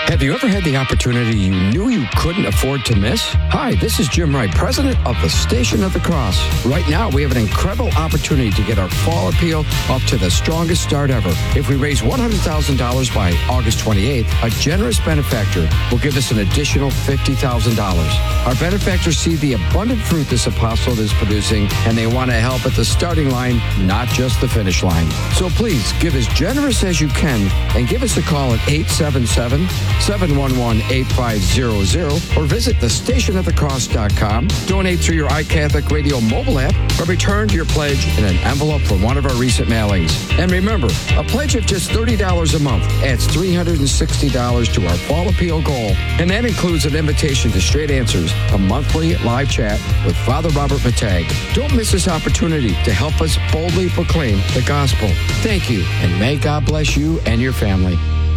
Have you ever had the opportunity you knew you couldn't afford to miss? Hi, this is Jim Wright, president of the Station of the Cross. Right now, we have an incredible opportunity to get our fall appeal up to the strongest start ever. If we raise $100,000 by August 28th, a generous benefactor will give us an additional $50,000. Our benefactors see the abundant fruit this apostolate is producing, and they want to help at the starting line, not just the finish line. So please, give as generous as you can and give us a call at 877-711-8500 or visit thestationofthecross.com. Donate through your iCatholic Radio mobile app or return your pledge in an envelope from one of our recent mailings. And remember, a pledge of just $30 a month adds $360 to our fall appeal goal. And that includes an invitation to Straight Answers, a monthly live chat with Father Robert Matag. Don't miss this opportunity to help us boldly proclaim the gospel. Thank you, and may God bless you and your family.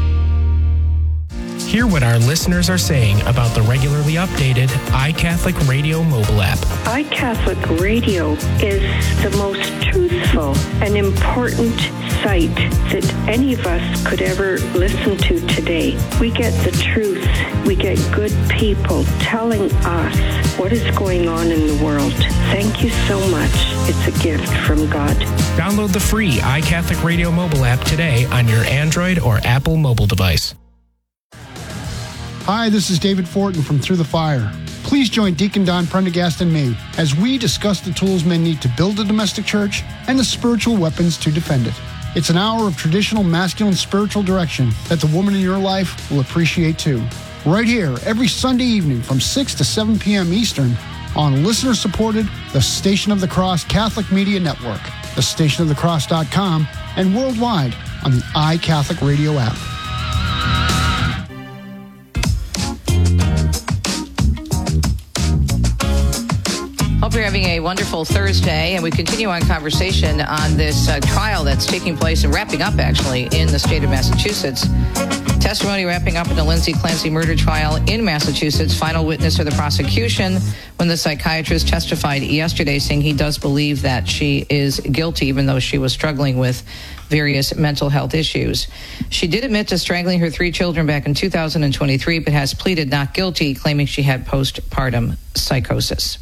Hear what our listeners are saying about the regularly updated iCatholic Radio mobile app. iCatholic Radio is the most truthful and important site that any of us could ever listen to today. We get the truth. We get good people telling us what is going on in the world. Thank you so much. It's a gift from God. Download the free iCatholic Radio mobile app today on your Android or Apple mobile device. Hi, this is David Fortin from Through the Fire. Please join Deacon Don Prendergast and me as we discuss the tools men need to build a domestic church and the spiritual weapons to defend it. It's an hour of traditional masculine spiritual direction that the woman in your life will appreciate too. Right here, every Sunday evening from 6 to 7 p.m. Eastern on listener-supported The Station of the Cross Catholic Media Network, thestationofthecross.com, and worldwide on the iCatholic Radio app. Hope you're having a wonderful Thursday, and we continue on conversation on this trial that's taking place and wrapping up, actually, in the state of Massachusetts. Testimony wrapping up in the Lindsay Clancy murder trial in Massachusetts. Final witness for the prosecution when the psychiatrist testified yesterday saying he does believe that she is guilty, even though she was struggling with various mental health issues. She did admit to strangling her 3 children back in 2023, but has pleaded not guilty, claiming she had postpartum psychosis.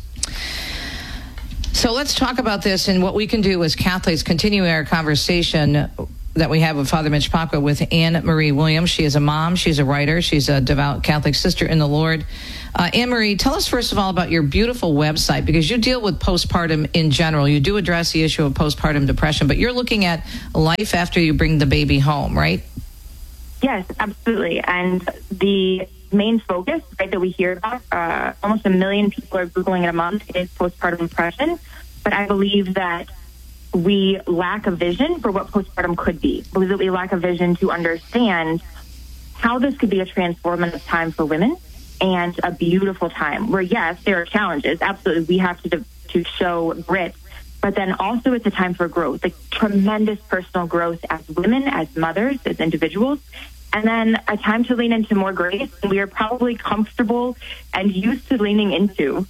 So let's talk about this and what we can do as Catholics, continuing our conversation that we have with Father Mitch Pacwa with Anne Marie Williams. She is a mom, she's a writer, she's a devout Catholic sister in the Lord. Anne Marie, tell us first of all about your beautiful website, because you deal with postpartum in general. You do address the issue of postpartum depression, but you're looking at life after you bring the baby home, right? Yes, absolutely. And the main focus, right, that we hear about, almost 1 million people are Googling it a month, is postpartum depression. But I believe that we lack a vision for what postpartum could be. I believe that we lack a vision to understand how this could be a transformative time for women and a beautiful time where, yes, there are challenges. Absolutely, we have to show grit. But then also it's a time for growth, like tremendous personal growth as women, as mothers, as individuals. And then a time to lean into more grace, and we are probably comfortable and used to leaning into.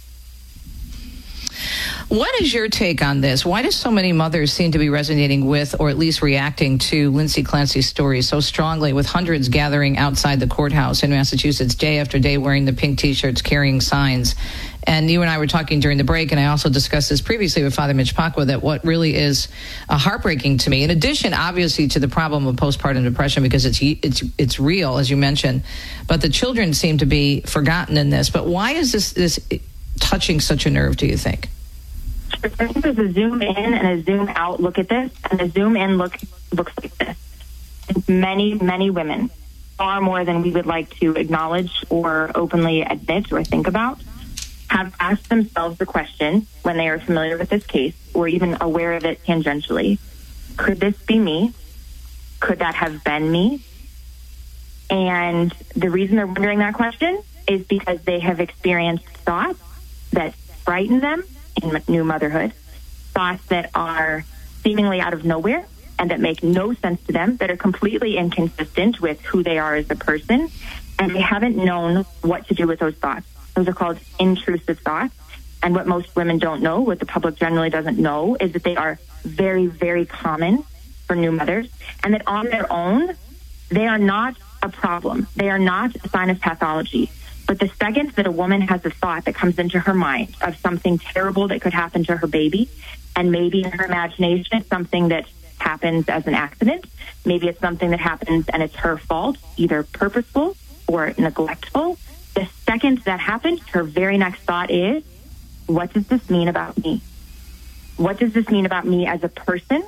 What is your take on this? Why do so many mothers seem to be resonating with, or at least reacting to, Lindsay Clancy's story so strongly, with hundreds gathering outside the courthouse in Massachusetts day after day wearing the pink T-shirts, carrying signs? And you and I were talking during the break, and I also discussed this previously with Father Mitch Pacwa, that what really is heartbreaking to me, in addition, obviously, to the problem of postpartum depression, because it's real, as you mentioned, but the children seem to be forgotten in this. But why is this touching such a nerve, do you think? I think there's a zoom in and a zoom out look at this, and the zoom in looks like this. And many, many women, far more than we would like to acknowledge or openly admit or think about, have asked themselves the question when they are familiar with this case or even aware of it tangentially. Could this be me? Could that have been me? And the reason they're wondering that question is because they have experienced thoughts that frighten them in new motherhood, thoughts that are seemingly out of nowhere and that make no sense to them, that are completely inconsistent with who they are as a person, and they haven't known what to do with those thoughts. Those are called intrusive thoughts. And what most women don't know, what the public generally doesn't know, is that they are very, very common for new mothers, and that on their own, they are not a problem. They are not a sign of pathology. But the second that a woman has a thought that comes into her mind of something terrible that could happen to her baby, and maybe in her imagination it's something that happens as an accident, maybe it's something that happens and it's her fault, either purposeful or neglectful, the second that happens, her very next thought is, what does this mean about me? What does this mean about me as a person?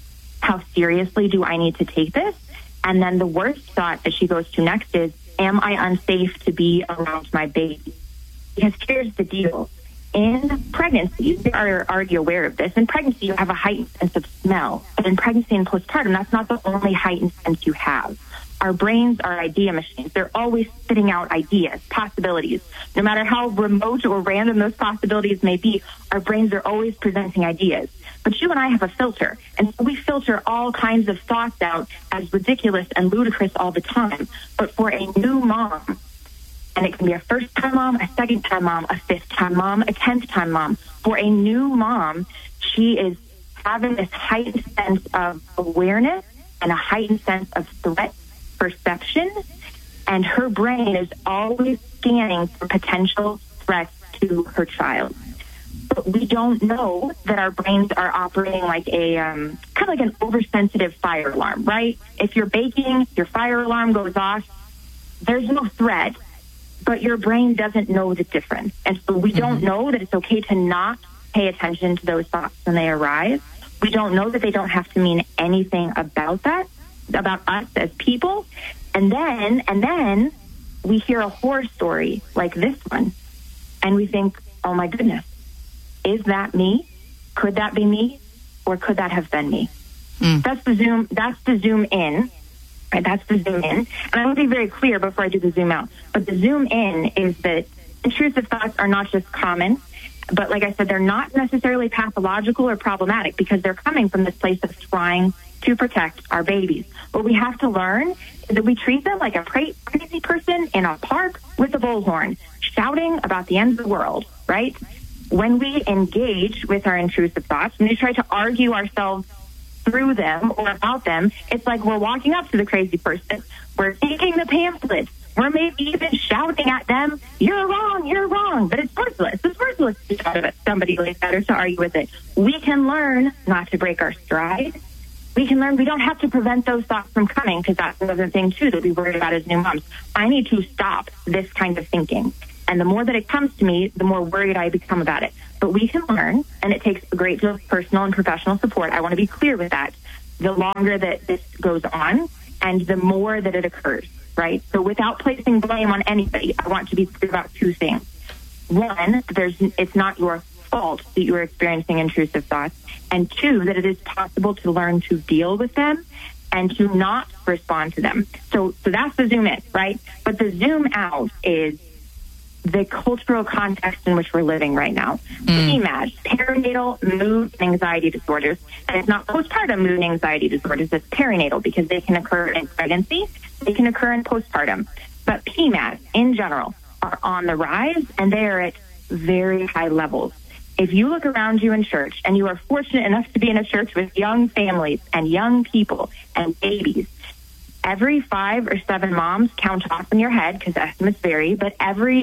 How seriously do I need to take this? And then the worst thought that she goes to next is, am I unsafe to be around my baby? Because here's the deal. In pregnancy, they are already aware of this. In pregnancy, you have a heightened sense of smell. But in pregnancy and postpartum, that's not the only heightened sense you have. Our brains are idea machines. They're always spitting out ideas, possibilities. No matter how remote or random those possibilities may be, our brains are always presenting ideas. But you and I have a filter, and so we filter all kinds of thoughts out as ridiculous and ludicrous all the time. But for a new mom, and it can be a first-time mom, a second-time mom, a fifth-time mom, a 10th-time mom, for a new mom, she is having this heightened sense of awareness and a heightened sense of threat perception, and her brain is always scanning for potential threats to her child. But we don't know that our brains are operating like a kind of like an oversensitive fire alarm, right? If you're baking, your fire alarm goes off, there's no threat, but your brain doesn't know the difference. And so we don't know that it's okay to not pay attention to those thoughts when they arise. We don't know that they don't have to mean anything about that, about us as people. And then we hear a horror story like this one, and we think, oh my goodness, is that me? Could that be me? Or could that have been me? That's the zoom in. Right? That's the zoom in. And I want to be very clear before I do the zoom out. But the zoom in is that intrusive thoughts are not just common, but like I said, they're not necessarily pathological or problematic because they're coming from this place of trying to protect our babies. What we have to learn is that we treat them like a crazy person in a park with a bullhorn, shouting about the end of the world, right? When we engage with our intrusive thoughts, when we try to argue ourselves through them or about them, it's like we're walking up to the crazy person. We're taking the pamphlets. We're maybe even shouting at them, you're wrong. But it's worthless. It's worthless to shout at somebody like that or to argue with it. We can learn not to break our stride. We can learn we don't have to prevent those thoughts from coming, because that's another thing, too, that we worry about as new moms. I need to stop this kind of thinking. And the more that it comes to me, the more worried I become about it. But we can learn, and it takes a great deal of personal and professional support. I want to be clear with that. The longer that this goes on, and the more that it occurs, right? So without placing blame on anybody, I want to be clear about two things. One, it's not your fault that you are experiencing intrusive thoughts. And two, that it is possible to learn to deal with them and to not respond to them. So that's the zoom in, right? But the zoom out is the cultural context in which we're living right now. PMAD, perinatal mood and anxiety disorders. And it's not postpartum mood and anxiety disorders, it's perinatal, because they can occur in pregnancy, they can occur in postpartum. But PMAD, in general, are on the rise, and they are at very high levels. If you look around you in church, and you are fortunate enough to be in a church with young families and young people and babies, every 5 or 7 moms, count off in your head because estimates vary, but every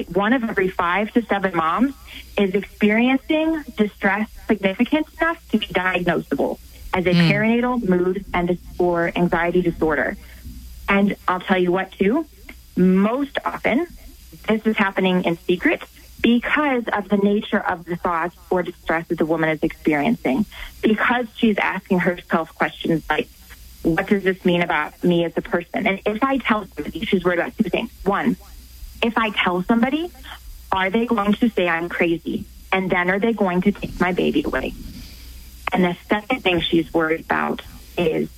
5 to 7 moms is experiencing distress significant enough to be diagnosable as a perinatal mood and or anxiety disorder. And I'll tell you what, too, most often this is happening in secret because of the nature of the thoughts or distress that the woman is experiencing, because she's asking herself questions like, what does this mean about me as a person? And if I tell somebody, she's worried about 2 things. One, if I tell somebody, are they going to say I'm crazy? And then are they going to take my baby away? And the second thing she's worried about is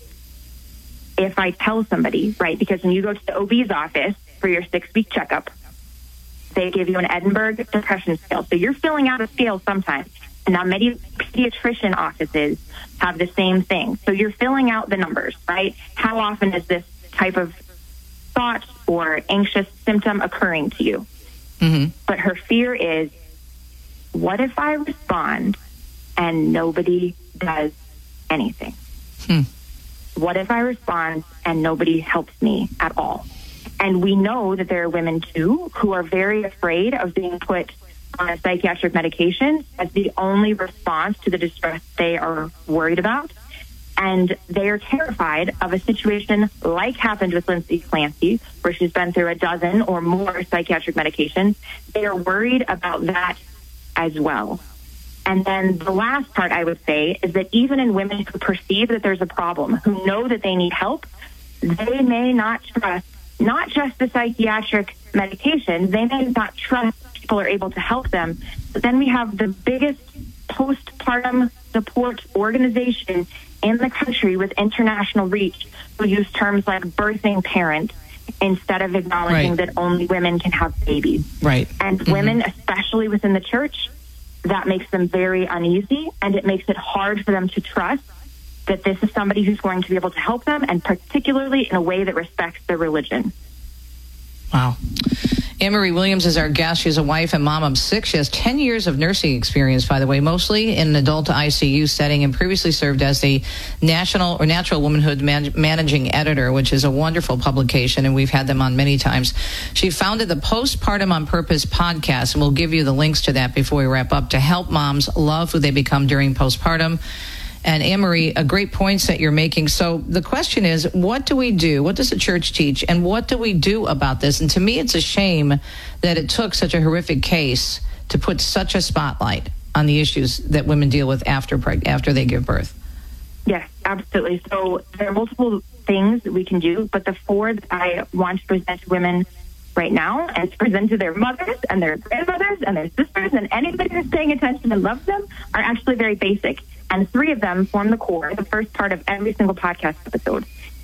if I tell somebody, right, because when you go to the OB's office for your 6-week checkup, they give you an Edinburgh Depression Scale. So you're filling out a scale sometimes. And now many pediatrician offices have the same thing. So you're filling out the numbers, right? How often is this type of thought or anxious symptom occurring to you? But her fear is, what if I respond and nobody does anything? What if I respond and nobody helps me at all? And we know that there are women, too, who are very afraid of being put on a psychiatric medication as the only response to the distress they are worried about. And they are terrified of a situation like happened with Lindsay Clancy, where she's been through a dozen or more psychiatric medications. They are worried about that as well. And then the last part I would say is that even in women who perceive that there's a problem, who know that they need help, they may not trust not just the psychiatric medication, they may not trust people are able to help them. But then we have the biggest postpartum support organization in the country with international reach who use terms like birthing parent instead of acknowledging that only women can have babies. Right. And women, especially within the church, that makes them very uneasy, and it makes it hard for them to trust that this is somebody who's going to be able to help them, and particularly in a way that respects their religion. Wow. Anne-Marie Williams is our guest. She's a wife and mom of 6. She has 10 years of nursing experience, by the way, mostly in an adult ICU setting, and previously served as the National or Natural Womanhood Managing Editor, which is a wonderful publication, and we've had them on many times. She founded the Postpartum on Purpose podcast, and we'll give you the links to that before we wrap up, to help moms love who they become during postpartum. And Anne-Marie, a great points that you're making. So the question is, what do we do? What does the church teach? And what do we do about this? And to me, it's a shame that it took such a horrific case to put such a spotlight on the issues that women deal with after they give birth. Yes, absolutely. So there are multiple things that we can do, but the 4 that I want to present to women right now, and to present to their mothers and their grandmothers and their sisters and anybody who's paying attention and loves them, are actually very basic. And 3 of them form the core, the first part of every single podcast episode.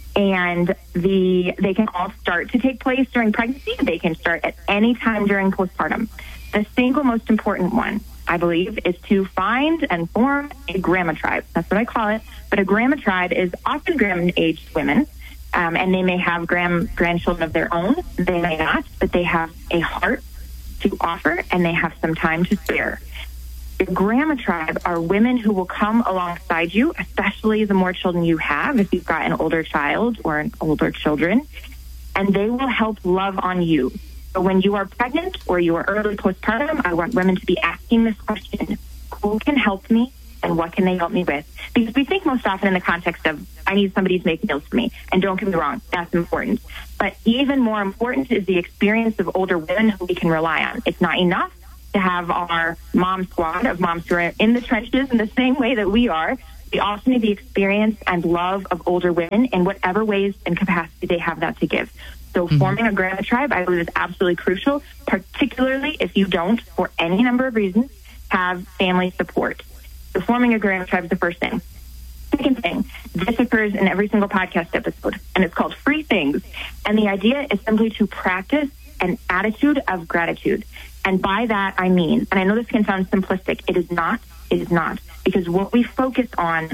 And they can all start to take place during pregnancy. They can start at any time during postpartum. The single most important one, I believe, is to find and form a grandma tribe. That's what I call it. But a grandma tribe is often grandma-aged women, and they may have grandchildren of their own. They may not, but they have a heart to offer, and they have some time to spare. The grandma tribe are women who will come alongside you, especially the more children you have, if you've got an older child or an older children, and they will help love on you. So when you are pregnant or you are early postpartum, I want women to be asking this question: who can help me and what can they help me with? Because we think most often in the context of, I need somebody to make meals for me. And don't get me wrong, that's important. But even more important is the experience of older women who we can rely on. It's not enough to have our mom squad of moms who are in the trenches in the same way that we are. We also need the experience and love of older women in whatever ways and capacity they have that to give. So forming a grandma tribe, I believe, is absolutely crucial, particularly if you don't, for any number of reasons, have family support. So forming a grandma tribe is the first thing. Second thing, this occurs in every single podcast episode, and it's called Free Things. And the idea is simply to practice an attitude of gratitude. And by that, I mean, and I know this can sound simplistic, it is not, because what we focus on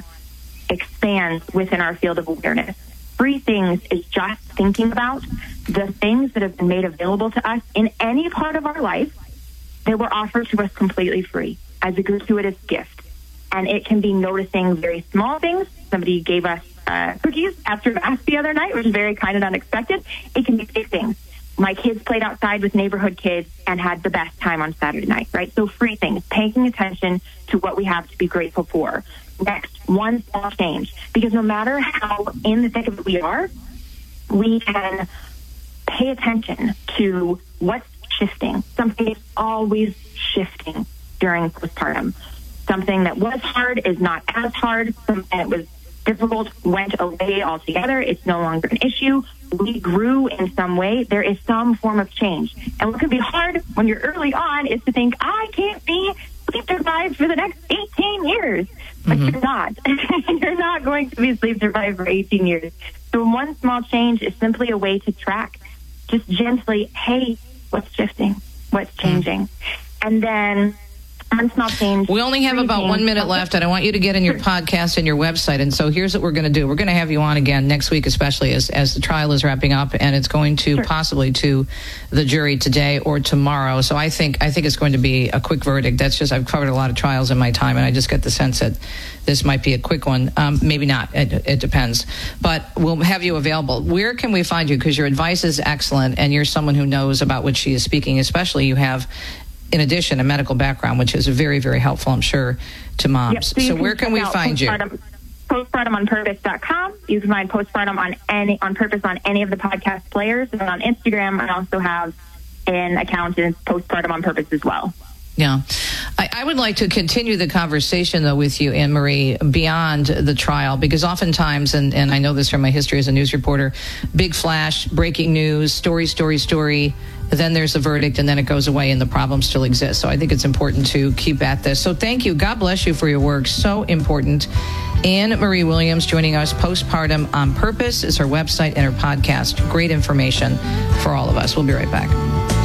expands within our field of awareness. Free Things is just thinking about the things that have been made available to us in any part of our life that were offered to us completely free as a gratuitous gift. And it can be noticing very small things. Somebody gave us cookies after Mass the other night, which is very kind and unexpected. It can be big things. My kids played outside with neighborhood kids and had the best time on Saturday night, right? So free things, paying attention to what we have to be grateful for. Next, one small change. Because no matter how in the thick of it we are, we can pay attention to what's shifting. Something is always shifting during postpartum. Something that was hard is not as hard. Something that was difficult went away altogether. It's no longer an issue. We grew in some way. There is some form of change. And what can be hard when you're early on is to think, I can't be sleep deprived for the next 18 years. But you're not. You're not going to be sleep deprived for 18 years. So one small change is simply a way to track, just gently, hey, what's shifting? What's changing? And then small change. We only have about 1 minute left, and I want you to get in your podcast and your website. And so here's what we're going to do. We're going to have you on again next week, especially as the trial is wrapping up, and it's going to possibly to the jury today or tomorrow. So I think it's going to be a quick verdict. That's just, I've covered a lot of trials in my time, and I just get the sense that this might be a quick one. Maybe not. It depends. But we'll have you available. Where can we find you? Because your advice is excellent, and you're someone who knows about what she is speaking. Especially you have, in addition, a medical background, which is very, very helpful, I'm sure, to moms. Yep, so where can we find you? Postpartumonpurpose.com. You can find Postpartum on Purpose on any of the podcast players. And on Instagram, I also have an account in Postpartum on Purpose as well. Yeah. I would like to continue the conversation, though, with you, Anne Marie, beyond the trial, because oftentimes, and I know this from my history as a news reporter, big flash, breaking news, story, then there's a verdict, and then it goes away, and the problem still exists. So I think it's important to keep at this. So thank you. God bless you for your work. So important. Anne Marie Williams joining us. Postpartum on Purpose is her website and her podcast. Great information for all of us. We'll be right back.